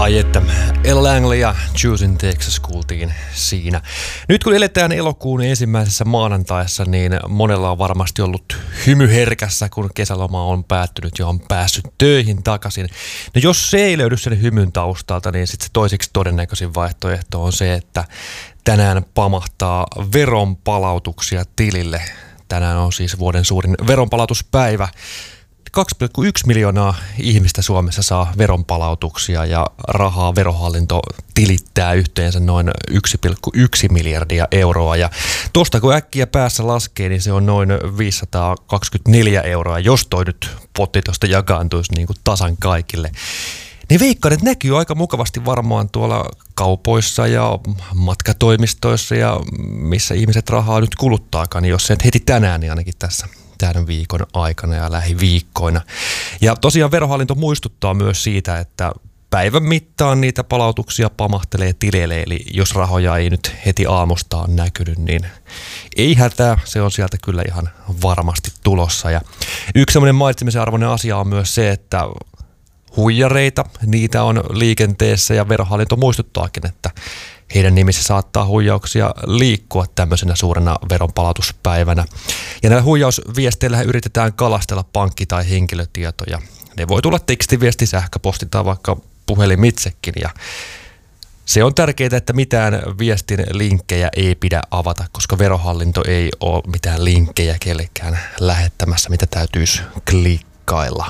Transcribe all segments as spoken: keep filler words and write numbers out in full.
Ai että, El Langley ja Choosing Texas kuultiin siinä. Nyt kun eletään elokuun ensimmäisessä maanantaissa, niin monella on varmasti ollut hymy herkässä, kun kesäloma on päättynyt ja on päässyt töihin takaisin. No jos se ei löydy sen hymyn taustalta, niin sitten se toiseksi todennäköisin vaihtoehto on se, että tänään pamahtaa veronpalautuksia tilille. Tänään on siis vuoden suurin veronpalautuspäivä. kaksi pilkku yksi miljoonaa ihmistä Suomessa saa veronpalautuksia ja rahaa Verohallinto tilittää yhteensä noin yksi pilkku yksi miljardia euroa. Ja tuosta kun äkkiä päässä laskee, niin se on noin viisisataakaksikymmentäneljä euroa, jos toi nyt potti tuosta jakaantuisi niin kuin tasan kaikille. Niin veikkaan, että näkyy aika mukavasti varmaan tuolla kaupoissa ja matkatoimistoissa ja missä ihmiset rahaa nyt kuluttaakaan, niin jos se heti tänään, niin ainakin tässä tämän viikon aikana ja lähiviikkoina. Ja tosiaan Verohallinto muistuttaa myös siitä, että päivän mittaan niitä palautuksia pamahtelee tileille, eli jos rahoja ei nyt heti aamustaan näkynyt, niin ei hätää, se on sieltä kyllä ihan varmasti tulossa. Ja yksi semmoinen mainitsemisen arvoinen asia on myös se, että huijareita, niitä on liikenteessä ja Verohallinto muistuttaakin, että heidän nimissä saattaa huijauksia liikkua tämmöisenä suurena veronpalautuspäivänä. Ja näillä huijausviesteillä yritetään kalastella pankki- tai henkilötietoja. Ne voi tulla tekstiviesti, sähköposti tai vaikka puhelimitsekin. Ja se on tärkeää, että mitään viestin linkkejä ei pidä avata, koska Verohallinto ei ole mitään linkkejä kellekään lähettämässä, mitä täytyisi klikkailla.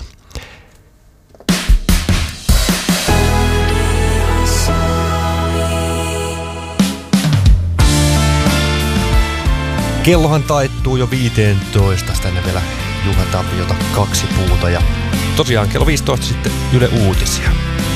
Kellohan taittuu jo viisitoista, tänne vielä Juha Tapiota kaksi puuta ja tosiaan kello viisitoista sitten Yle Uutisia.